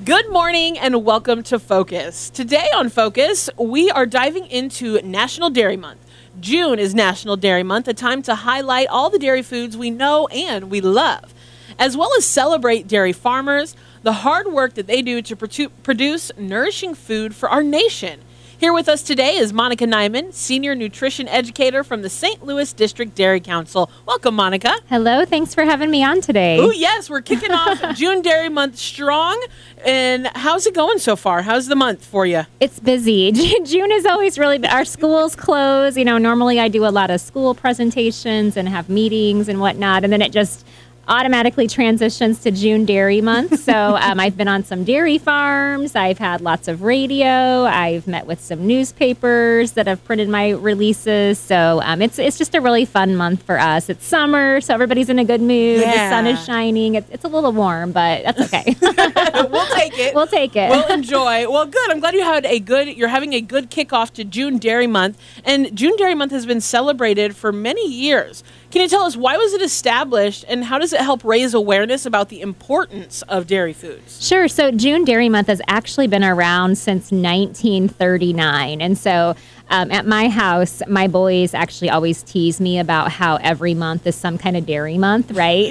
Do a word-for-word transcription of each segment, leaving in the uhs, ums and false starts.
Good morning and welcome to Focus. Today on Focus, we are diving into National Dairy Month. June is National Dairy Month, a time to highlight all the dairy foods we know and we love, as well as celebrate dairy farmers, the hard work that they do to produ- produce nourishing food for our nation. Here with us today is Monica Nyman, Senior Nutrition Educator from the Saint Louis District Dairy Council. Welcome, Monica. Hello. Thanks for having me on today. Oh, yes. We're kicking off June Dairy Month strong. And how's it going so far? How's the month for you? It's busy. June is always really, our schools close. You know, normally I do a lot of school presentations and have meetings and whatnot. And then it just automatically transitions to June Dairy Month. So um, I've been on some dairy farms. I've had lots of radio. I've met with some newspapers that have printed my releases. So um, it's it's just a really fun month for us. It's summer, so everybody's in a good mood. Yeah. The sun is shining. It's, it's a little warm, but that's okay. We'll take it. We'll take it. We'll enjoy. Well, good. I'm glad you had a good, you're having a good kickoff to June Dairy Month. And June Dairy Month has been celebrated for many years. Can you tell us, why was it established and how does it help raise awareness about the importance of dairy foods? Sure. So June Dairy Month has actually been around since nineteen thirty-nine. And so um, at my house, my boys actually always tease me about how every month is some kind of dairy month, right?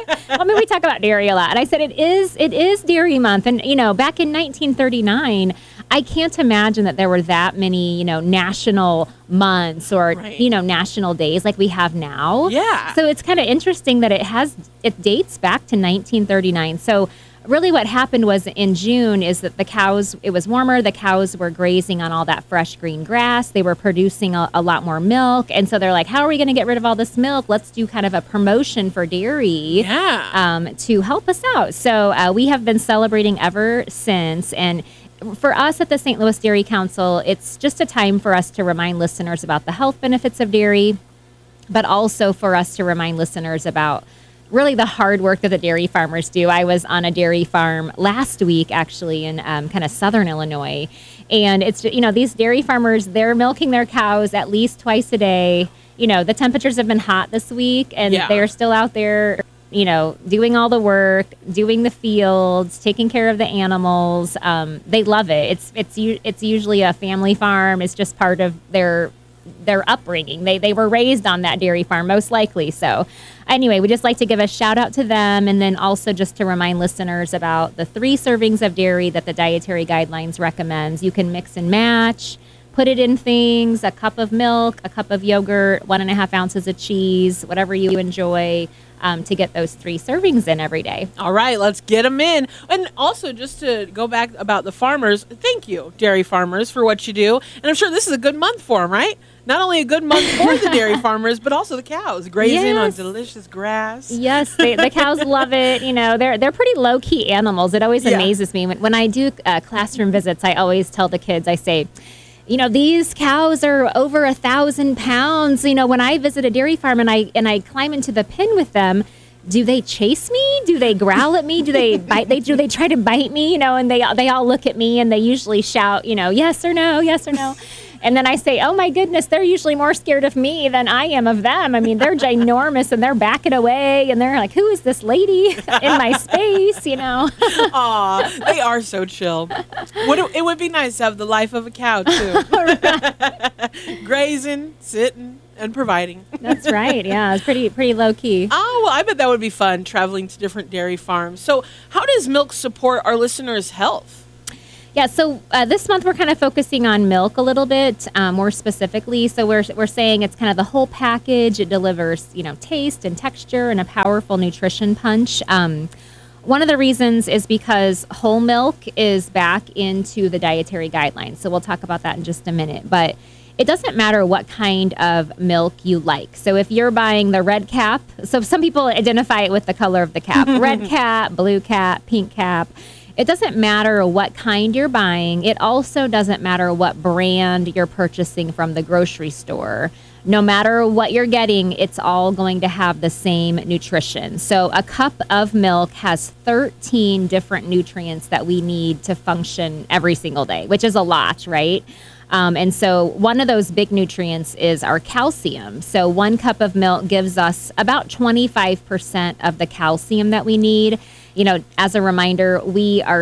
I mean, we talk about dairy a lot. And I said, it is, it is Dairy Month. And, you know, back in nineteen thirty-nine, I can't imagine that there were that many, you know, national months or, right. you know, national days like we have now. Yeah. So it's kind of interesting that it has, it dates back to nineteen thirty-nine. So really what happened was in June is that the cows, it was warmer, the cows were grazing on all that fresh green grass. They were producing a, a lot more milk. And so they're like, how are we going to get rid of all this milk? Let's do kind of a promotion for dairy Yeah. um, to help us out. So uh, we have been celebrating ever since. And for us at the Saint Louis Dairy Council, it's just a time for us to remind listeners about the health benefits of dairy, but also for us to remind listeners about really the hard work that the dairy farmers do. I was on a dairy farm last week, actually, in um, kind of southern Illinois. And it's, you know, these dairy farmers, they're milking their cows at least twice a day. You know, the temperatures have been hot this week, and Yeah. they're still out there, you know, doing all the work, doing the fields, taking care of the animals. Um, they love it. It's it's u- it's usually a family farm. It's just part of their their upbringing. They they were raised on that dairy farm, most likely. So anyway, we just like to give a shout out to them, and then also just to remind listeners about the three servings of dairy that the dietary guidelines recommends. You can mix and match, put it in things, a cup of milk, a cup of yogurt, one and a half ounces of cheese, whatever you enjoy, um, to get those three servings in every day. All right, let's get them in. And also, just to go back about the farmers, thank you, dairy farmers, for what you do. And I'm sure this is a good month for them, right? Not only a good month for the dairy farmers, but also the cows grazing Yes. on delicious grass. Yes, they, the cows love it. You know, they're they're pretty low key animals. It always Yeah. amazes me when when I do uh, classroom visits. I always tell the kids, I say, you know, these cows are over a thousand pounds. You know, when I visit a dairy farm and I and I climb into the pen with them, do they chase me? Do they growl at me? Do they bite? They do they try to bite me? You know, and they they all look at me and they usually shout, you know, yes or no, yes or no. And then I say, oh, my goodness, they're usually more scared of me than I am of them. I mean, they're ginormous and they're backing away and they're like, who is this lady in my space, you know? Aw, they are so chill. Would it, it would be nice to have the life of a cow, too. Grazing, sitting, and providing. That's right. Yeah, it's pretty pretty low key. Oh, well, I bet that would be fun, traveling to different dairy farms. So how does milk support our listeners' health? Yeah, so uh, this month we're kind of focusing on milk a little bit um, more specifically. So we're we're saying it's kind of the whole package. It delivers, you know, taste and texture and a powerful nutrition punch. Um, one of the reasons is because whole milk is back into the dietary guidelines. So we'll talk about that in just a minute. But it doesn't matter what kind of milk you like. So if you're buying the red cap, so some people identify it with the color of the cap, red cap, blue cap, pink cap. It doesn't matter what kind you're buying. It also doesn't matter what brand you're purchasing from the grocery store. No matter what you're getting, it's all going to have the same nutrition. So a cup of milk has thirteen different nutrients that we need to function every single day, which is a lot, right? Um, and so one of those big nutrients is our calcium. So one cup of milk gives us about twenty-five percent of the calcium that we need. You know, as a reminder, we are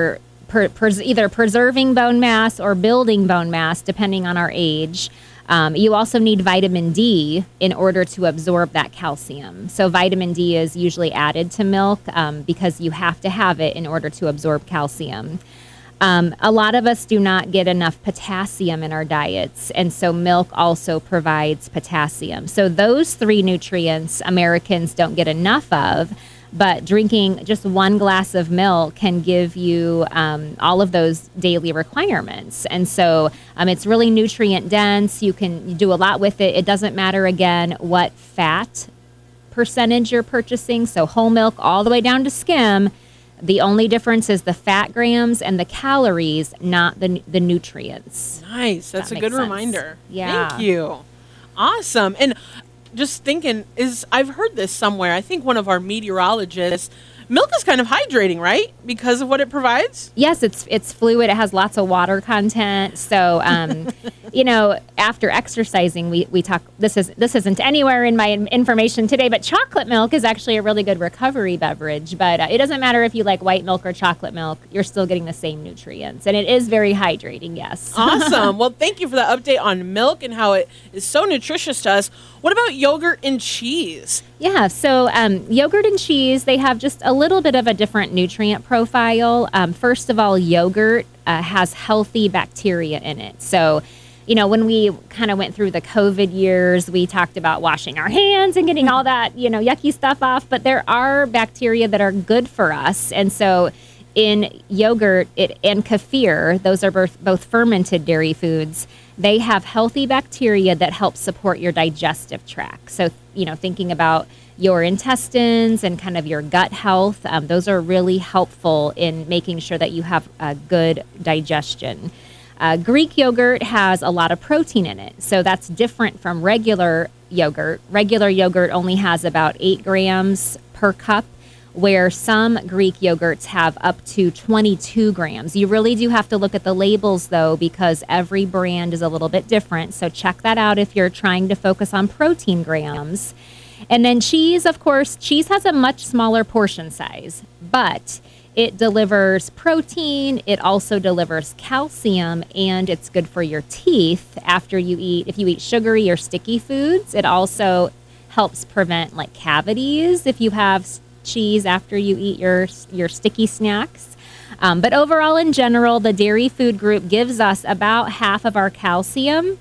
per, pres- either preserving bone mass or building bone mass, depending on our age. Um, you also need vitamin D in order to absorb that calcium. So vitamin D is usually added to milk um, because you have to have it in order to absorb calcium. Um, a lot of us do not get enough potassium in our diets, and so milk also provides potassium. So those three nutrients Americans don't get enough of, but drinking just one glass of milk can give you um, all of those daily requirements. And so um, it's really nutrient dense. You can do a lot with it. It doesn't matter, again, what fat percentage you're purchasing. So whole milk all the way down to skim. The only difference is the fat grams and the calories, not the the nutrients. Nice. That's that a good sense. reminder. Yeah. Thank you. Awesome. And just thinking, is I've heard this somewhere. I think one of our meteorologists, milk is kind of hydrating, right? Because of what it provides? Yes, it's it's fluid. It has lots of water content. So, um, you know, after exercising, we, we talk, this is this isn't anywhere in my information today, but chocolate milk is actually a really good recovery beverage. But uh, it doesn't matter if you like white milk or chocolate milk, you're still getting the same nutrients. And it is very hydrating, yes. Awesome. Well, thank you for the update on milk and how it is so nutritious to us. What about yogurt and cheese? Yeah, so um, yogurt and cheese, they have just a little bit of a different nutrient profile. Um, first of all, yogurt uh, has healthy bacteria in it. So, you know, when we kind of went through the COVID years, we talked about washing our hands and getting all that, you know, yucky stuff off. But there are bacteria that are good for us. And so in yogurt it, and kefir, those are both, both fermented dairy foods, they have healthy bacteria that help support your digestive tract. So, you know, thinking about your intestines and kind of your gut health, um, those are really helpful in making sure that you have a good digestion. Uh, Greek yogurt has a lot of protein in it, so that's different from regular yogurt. Regular yogurt only has about eight grams per cup, where some Greek yogurts have up to twenty-two grams. You really do have to look at the labels, though, because every brand is a little bit different. So check that out if you're trying to focus on protein grams. And then cheese, of course, cheese has a much smaller portion size, but it delivers protein, it also delivers calcium, and it's good for your teeth after you eat. If you eat sugary or sticky foods, it also helps prevent like cavities if you have cheese after you eat your your sticky snacks. Um, but overall, in general, the dairy food group gives us about half of our calcium,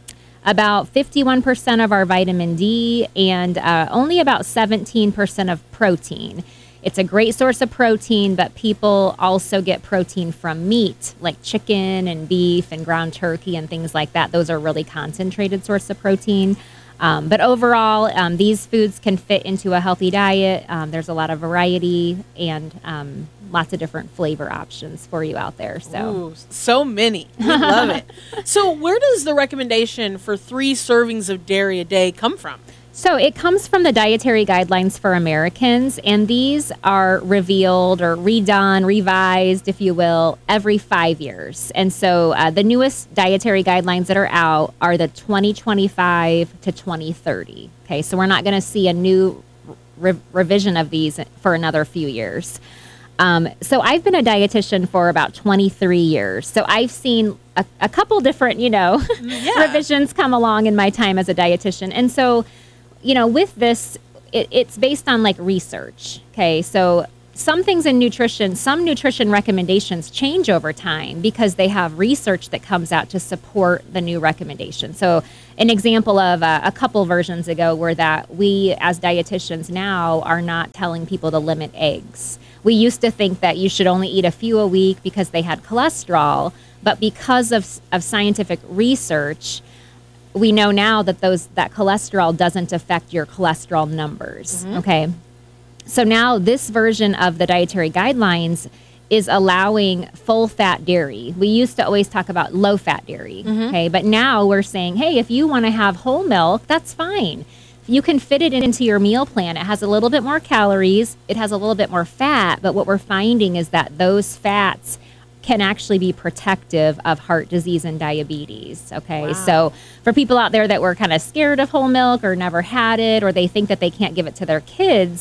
about fifty-one percent of our vitamin D, and uh, only about seventeen percent of protein. It's a great source of protein, but people also get protein from meat, like chicken and beef and ground turkey and things like that. Those are really concentrated source of protein. Um, but overall, um, these foods can fit into a healthy diet. Um, there's a lot of variety and um, lots of different flavor options for you out there. So, Ooh, so many. We love it. So where does the recommendation for three servings of dairy a day come from? So it comes from the Dietary Guidelines for Americans, and these are revealed or redone, revised, if you will, every five years. And so uh, the newest dietary guidelines that are out are the twenty twenty-five to twenty thirty. Okay, so we're not going to see a new re- revision of these for another few years. Um, so I've been a dietitian for about twenty-three years. So I've seen a, a couple different, you know, Yeah. revisions come along in my time as a dietitian. And so, you know, with this, it, it's based on like research. Okay, so some things in nutrition, some nutrition recommendations change over time because they have research that comes out to support the new recommendation. So an example of uh, a couple versions ago were that we as dietitians now are not telling people to limit eggs. We used to think that you should only eat a few a week because they had cholesterol, but because of, of scientific research, we know now that those that cholesterol doesn't affect your cholesterol numbers, mm-hmm. okay? So now this version of the dietary guidelines is allowing full-fat dairy. We used to always talk about low-fat dairy, mm-hmm. okay? But now we're saying, hey, if you want to have whole milk, that's fine. You can fit it into your meal plan. It has a little bit more calories. It has a little bit more fat. But what we're finding is that those fats can actually be protective of heart disease and diabetes. Okay, wow. So for people out there that were kind of scared of whole milk or never had it, or they think that they can't give it to their kids,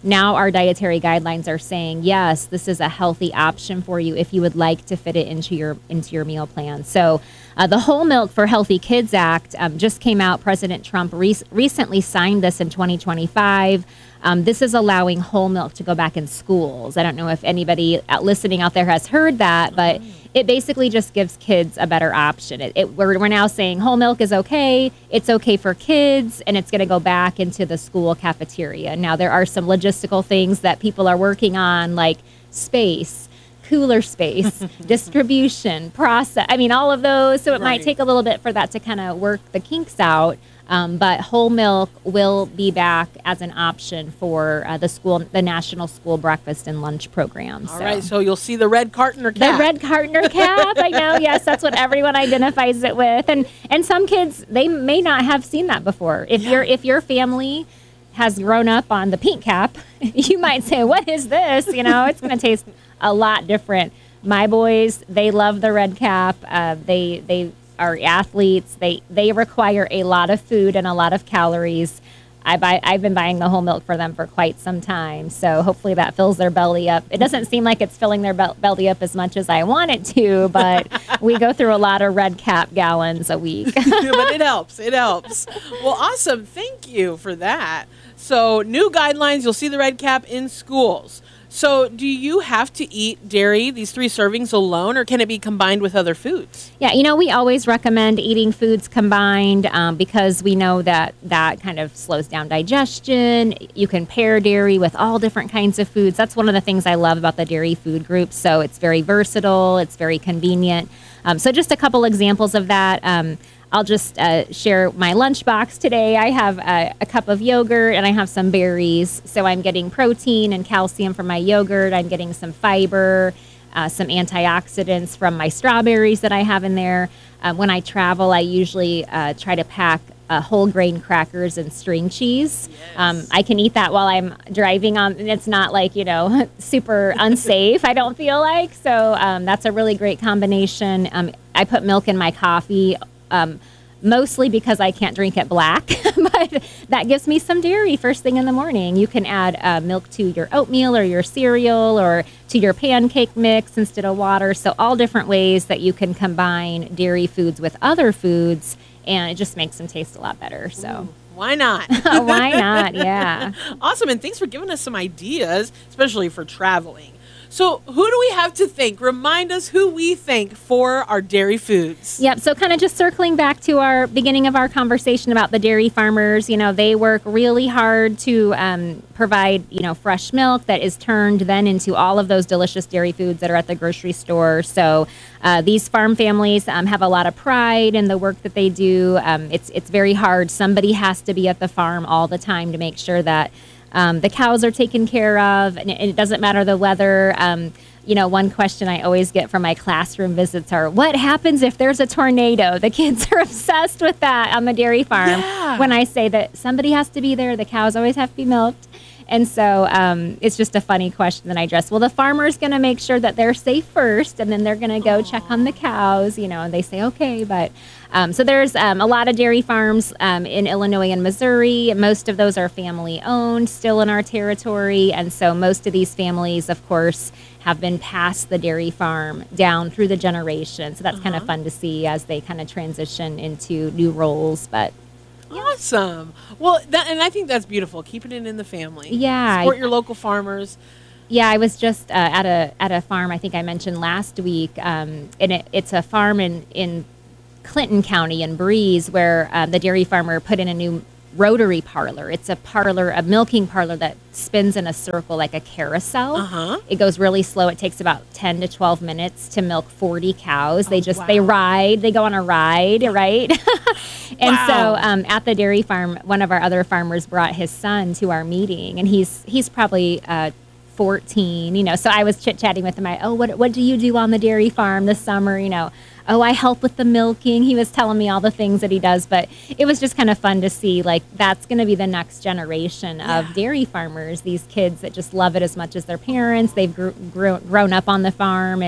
now our dietary guidelines are saying, yes, this is a healthy option for you if you would like to fit it into your into your meal plan. So uh, the Whole Milk for Healthy Kids Act um, just came out. President Trump re- recently signed this in twenty twenty-five. Um, this is allowing whole milk to go back in schools. I don't know if anybody listening out there has heard that, but it basically just gives kids a better option. It, it, we're, we're now saying whole milk is okay, it's okay for kids, and it's going to go back into the school cafeteria. Now, there are some logistical things that people are working on, like space, cooler space, distribution, process. I mean, all of those. So it Right. might take a little bit for that to kind of work the kinks out. Um, but whole milk will be back as an option for uh, the school, the National School Breakfast and Lunch Program. All so. right, so you'll see the red carton or The cap. red carton or cap, I know. Yes, that's what everyone identifies it with, and and some kids, they may not have seen that before. If Yeah. your if your family has grown up on the pink cap, you might say, "What is this?" You know, it's going to taste a lot different. My boys, they love the red cap. Uh, they they are athletes. They they require a lot of food and a lot of calories. I buy, I've been buying the whole milk for them for quite some time, so hopefully that fills their belly up. It doesn't seem like it's filling their bel- belly up as much as I want it to, but we go through a lot of red cap gallons a week. But it helps. It helps. Well, awesome. Thank you for that. So, new guidelines. You'll see the red cap in schools. So, do you have to eat dairy, these three servings alone, or can it be combined with other foods? Yeah, you know, we always recommend eating foods combined um, because we know that that kind of slows down digestion. You can pair dairy with all different kinds of foods. That's one of the things I love about the dairy food group. So it's very versatile. It's very convenient. Um, so just a couple examples of that. Um, I'll just uh, share my lunchbox today. I have a, a cup of yogurt and I have some berries. So I'm getting protein and calcium from my yogurt. I'm getting some fiber, uh, some antioxidants from my strawberries that I have in there. Uh, when I travel, I usually uh, try to pack uh, whole grain crackers and string cheese. Yes. Um, I can eat that while I'm driving on, and it's not like, you know, super unsafe, I don't feel like. So um, that's a really great combination. Um, I put milk in my coffee. Um, mostly because I can't drink it black, but that gives me some dairy first thing in the morning. You can add uh, milk to your oatmeal or your cereal or to your pancake mix instead of water. So all different ways that you can combine dairy foods with other foods, and it just makes them taste a lot better. So Ooh, why not? why not? Yeah. Awesome. And thanks for giving us some ideas, especially for traveling. So who do we have to thank? Remind us who we thank for our dairy foods. Yep. So kind of just circling back to our beginning of our conversation about the dairy farmers, you know, they work really hard to um, provide, you know, fresh milk that is turned then into all of those delicious dairy foods that are at the grocery store. So uh, these farm families um, have a lot of pride in the work that they do. Um, it's, it's very hard. Somebody has to be at the farm all the time to make sure that Um, the cows are taken care of, and it, it doesn't matter the weather. Um, you know, one question I always get from my classroom visits are, what happens if there's a tornado? The kids are obsessed with that on the dairy farm. Yeah. When I say that somebody has to be there, the cows always have to be milked. And so um, it's just a funny question that I address. Well, the farmer's going to make sure that they're safe first, and then they're going to go Aww. check on the cows, you know, and they say, okay. But um, so there's um, a lot of dairy farms um, in Illinois and Missouri. Most of those are family owned, still in our territory. And so most of these families, of course, have been past the dairy farm down through the generation. So that's uh-huh. kind of fun to see as they kind of transition into new roles. But awesome. Well, that, and I think that's beautiful, keeping it in the family. Yeah. Support your local farmers. Yeah, I was just uh, at a at a farm, I think I mentioned last week, um, and it, it's a farm in, in Clinton County in Breeze where uh, the dairy farmer put in a new rotary parlor. It's a parlor, a milking parlor that spins in a circle like a carousel. Uh-huh. It goes really slow. It takes about ten to twelve minutes to milk forty cows. Oh, they just, wow. they ride, they go on a ride, right? And wow. so um, at the dairy farm, one of our other farmers brought his son to our meeting, and he's he's probably uh, fourteen, you know, so I was chit-chatting with him. I, oh, what what do you do on the dairy farm this summer, you know? Oh, I help with the milking. He was telling me all the things that he does, but it was just kind of fun to see, like, that's going to be the next generation yeah. of dairy farmers, these kids that just love it as much as their parents. They've gr- gr- grown up on the farm, and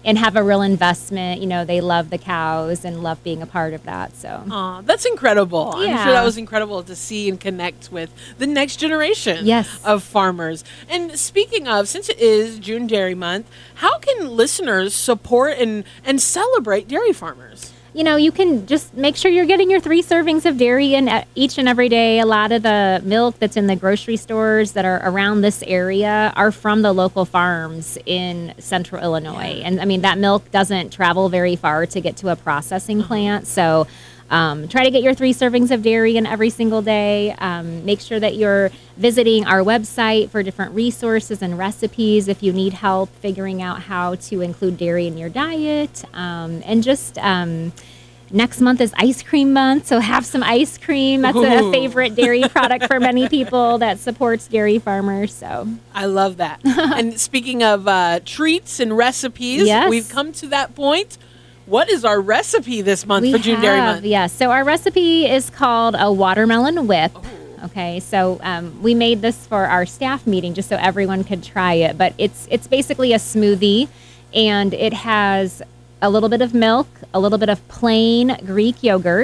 and have a real investment. You know, they love the cows and love being a part of that. So, Aw, that's incredible. I'm Yeah. sure that was incredible to see and connect with the next generation Yes. of farmers. And speaking of, since it is June Dairy Month, how can listeners support and, and celebrate dairy farmers? you know, you can just make sure you're getting your three servings of dairy in uh, each and every day. A lot of the milk that's in the grocery stores that are around this area are from the local farms in central Illinois. Yeah. And I mean, that milk doesn't travel very far to get to a processing plant. So um, try to get your three servings of dairy in every single day. Um, make sure that you're visiting our website for different resources and recipes if you need help figuring out how to include dairy in your diet. Um, and just um, next month is ice cream month, so have some ice cream. That's a, a Ooh. favorite dairy product for many people that supports dairy farmers. So I love that. And speaking of uh, treats and recipes, Yes. we've come to that point. What is our recipe this month we for June have, Dairy Month? Yes. So our recipe is called a watermelon whip. Ooh. Okay, so um, we made this for our staff meeting just so everyone could try it. But it's it's basically a smoothie, and it has a little bit of milk, a little bit of plain Greek yogurt,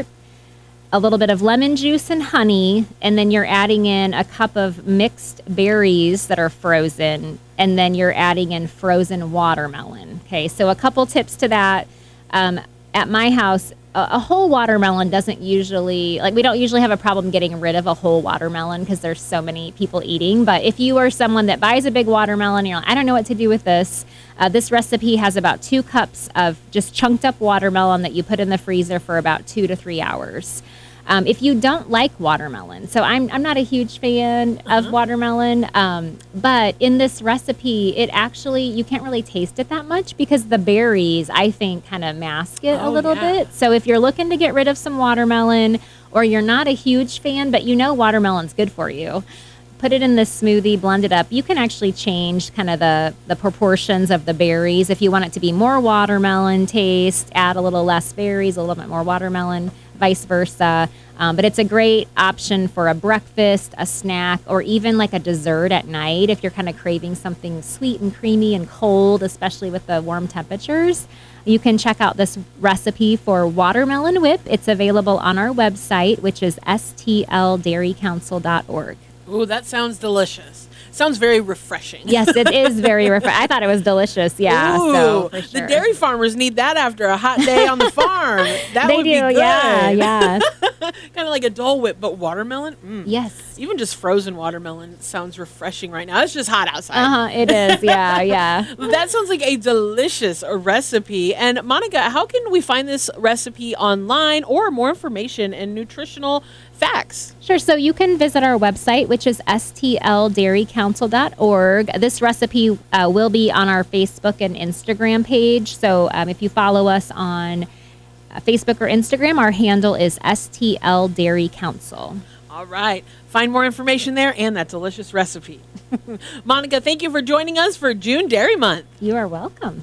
a little bit of lemon juice and honey, and then you're adding in a cup of mixed berries that are frozen, and then you're adding in frozen watermelon. Okay, so a couple tips to that. Um, at my house, a, a whole watermelon doesn't usually, like we don't usually have a problem getting rid of a whole watermelon because there's so many people eating. But if you are someone that buys a big watermelon, and you're like, I don't know what to do with this. Uh, this recipe has about two cups of just chunked up watermelon that you put in the freezer for about two to three hours. Um, if you don't like watermelon, so I'm, I'm not a huge fan Uh-huh. of watermelon, um, but in this recipe, it actually, you can't really taste it that much because the berries, I think, kind of mask it a Oh, little yeah. bit. So if you're looking to get rid of some watermelon, or you're not a huge fan, but you know watermelon's good for you, put it in this smoothie, blend it up. You can actually change kind of the, the proportions of the berries. If you want it to be more watermelon taste, add a little less berries, a little bit more watermelon, vice versa. Um, but it's a great option for a breakfast, a snack, or even like a dessert at night if you're kind of craving something sweet and creamy and cold, especially with the warm temperatures. You can check out this recipe for watermelon whip. It's available on our website, which is s t l dairy council dot org. Ooh, that sounds delicious. Sounds very refreshing. Yes, it is very refreshing. I thought it was delicious. Yeah, Ooh, so for sure. the dairy farmers need that after a hot day on the farm. That they would do. be good. Yeah, yeah. Kind of like a Dole Whip, but watermelon. Mm. Yes. Even just frozen watermelon sounds refreshing right now. It's just hot outside. Uh huh. It is. Yeah, yeah. That sounds like a delicious recipe. And Monica, how can we find this recipe online or more information and nutritional facts? Sure. So you can visit our website, which is s t l dairy council dot org. This recipe uh, will be on our Facebook and Instagram page. So um, if you follow us on uh, Facebook or Instagram, our handle is S T L Dairy Council. All right. Find more information there and that delicious recipe. Monica, thank you for joining us for June Dairy Month. You are welcome.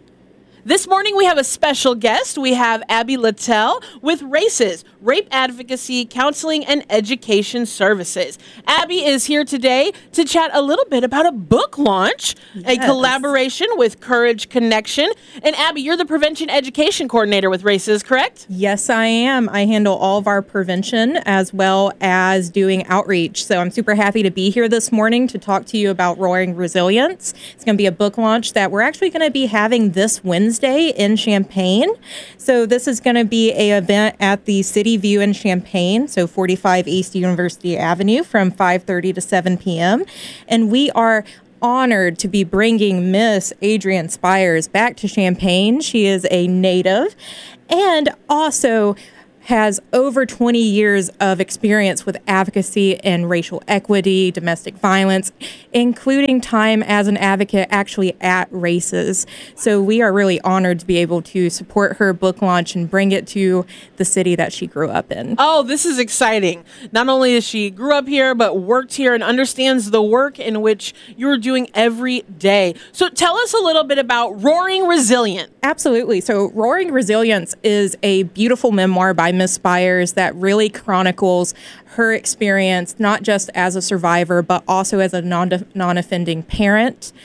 This morning we have a special guest. We have Abby Littell with RACES, Rape Advocacy, Counseling, and Education Services. Abby is here today to chat a little bit about a book launch, a Yes. collaboration with Courage Connection. And Abby, you're the Prevention Education Coordinator with RACES, correct? Yes, I am. I handle all of our prevention as well as doing outreach. So I'm super happy to be here this morning to talk to you about Roaring Resilience. It's going to be a book launch that we're actually going to be having this Wednesday in Champaign. So this is going to be a event at the City View in Champaign, so forty-five East University Avenue from five thirty to seven p.m. And we are honored to be bringing Miss Adrienne Spires back to Champaign. She is a native and also has over twenty years of experience with advocacy and racial equity, domestic violence, including time as an advocate actually at RACES. So we are really honored to be able to support her book launch and bring it to the city that she grew up in. Oh, this is exciting. Not only is she grew up here, but worked here and understands the work in which you're doing every day. So tell us a little bit about Roaring Resilient. Absolutely. So Roaring Resilience is a beautiful memoir by Miss Spires that really chronicles her experience, not just as a survivor, but also as a non- non-offending parent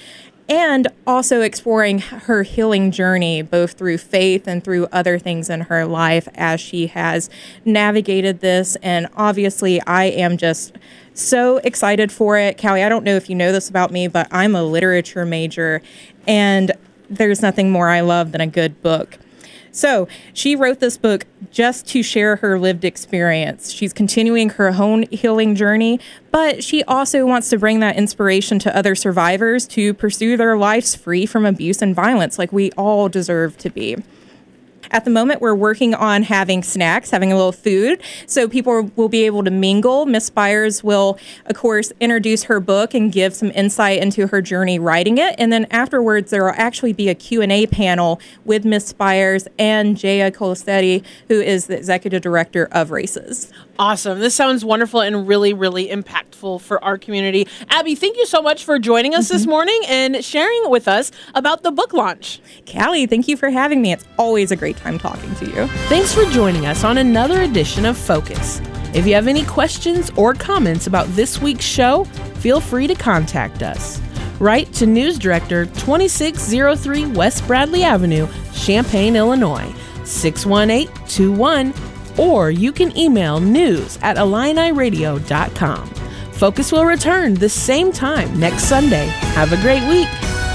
and also exploring her healing journey, both through faith and through other things in her life as she has navigated this. And obviously, I am just so excited for it. Callie, I don't know if you know this about me, but I'm a literature major, and there's nothing more I love than a good book. So she wrote this book just to share her lived experience. She's continuing her own healing journey, but she also wants to bring that inspiration to other survivors to pursue their lives free from abuse and violence like we all deserve to be. At the moment, we're working on having snacks, having a little food, so people will be able to mingle. Miss Spires will, of course, introduce her book and give some insight into her journey writing it. And then afterwards, there will actually be a Q and A panel with Miss Spires and Jaya Colasetti, who is the executive director of Races. Awesome. This sounds wonderful and really, really impactful for our community. Abby, thank you so much for joining us mm-hmm. this morning and sharing with us about the book launch. Callie, thank you for having me. It's always a great time talking to you. Thanks for joining us on another edition of Focus. If you have any questions or comments about this week's show, feel free to contact us. Write to News Director, twenty-six oh three West Bradley Avenue, Champaign, Illinois, six one eight two one, or you can email news at illini radio dot com. Focus will return the same time next Sunday. Have a great week.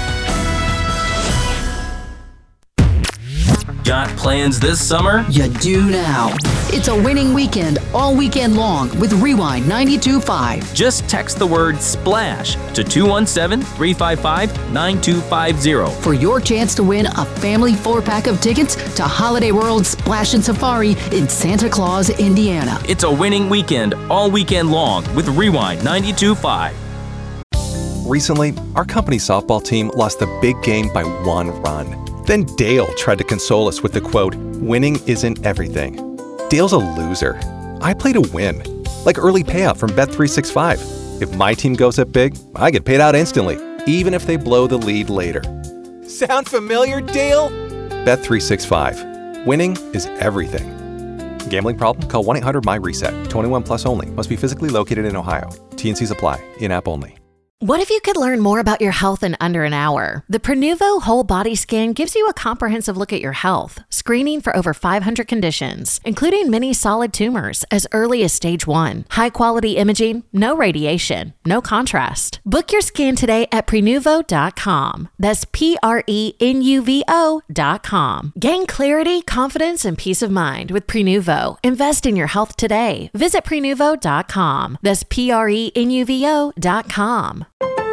Got plans this summer? You do now. It's a winning weekend all weekend long with Rewind ninety-two point five. Just text the word SPLASH to two one seven, three five five, nine two five zero for your chance to win a family four-pack of tickets to Holiday World Splash and Safari in Santa Claus, Indiana. It's a winning weekend all weekend long with Rewind ninety-two point five. Recently, our company softball team lost the big game by one run. Then Dale tried to console us with the quote, "Winning isn't everything." Dale's a loser. I play to win, like early payout from Bet three sixty-five. If my team goes up big, I get paid out instantly, even if they blow the lead later. Sound familiar, Dale? Bet three sixty-five. Winning is everything. Gambling problem? Call one eight hundred my reset. twenty-one plus only. Must be physically located in Ohio. T and Cs apply. In-app only. What if you could learn more about your health in under an hour? The Prenuvo Whole Body Scan gives you a comprehensive look at your health, screening for over five hundred conditions, including many solid tumors as early as stage one. High-quality imaging, no radiation, no contrast. Book your scan today at prenuvo dot com. That's P R E N U V O dot com. Gain clarity, confidence, and peace of mind with Prenuvo. Invest in your health today. Visit prenuvo dot com. That's P R E N U V O dot com.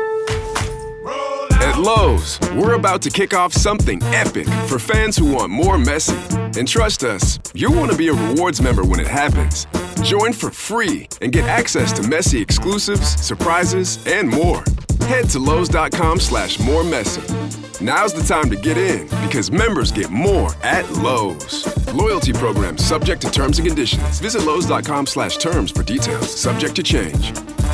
At Lowe's, we're about to kick off something epic for fans who want more Messi. And trust us, you'll want to be a rewards member when it happens. Join for free and get access to Messi exclusives, surprises, and more. Head to Lowe's dot com slash more Messi. Now's the time to get in because members get more at Lowe's. Loyalty program subject to terms and conditions. Visit Lowe's dot com slash terms for details. Subject to change.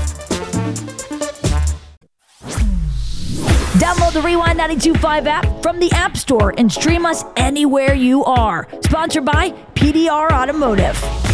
Download the Rewind ninety-two point five app from the App Store and stream us anywhere you are. Sponsored by P D R Automotive.